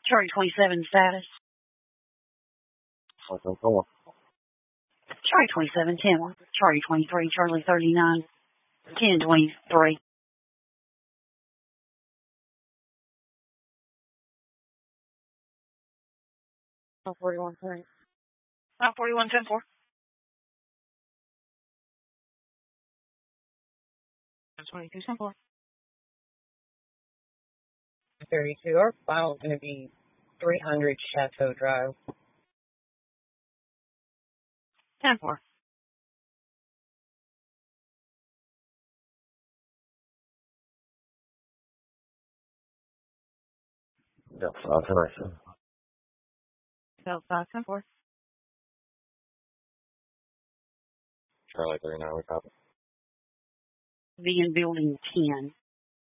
Charlie 27 status. Okay, come on. Charlie 27 10. Charlie 23. Charlie 39. 10 23. 41 3. 41 10 4. 22 10 4. 32. Our file is going to be 300 Chateau Drive. 10 4. Delta 5 Delta 5 10 4. Charlie 39, we copy. V in building 10.